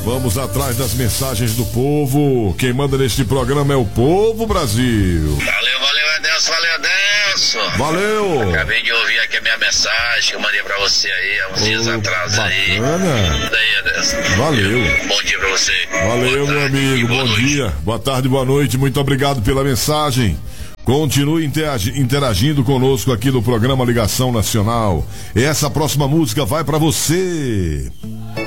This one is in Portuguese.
Vamos atrás das mensagens do povo. Quem manda neste programa é o povo, Brasil. Valeu, Adelson, Valeu. Acabei de ouvir aqui a minha mensagem que eu mandei pra você aí há uns dias atrás. Bacana. Daí, Adelson. Valeu. Bom dia pra você. Valeu, meu amigo. Bom dia. Boa tarde, boa noite. Muito obrigado pela mensagem. Continue interagindo conosco aqui no programa Ligação Nacional. Essa próxima música vai pra você.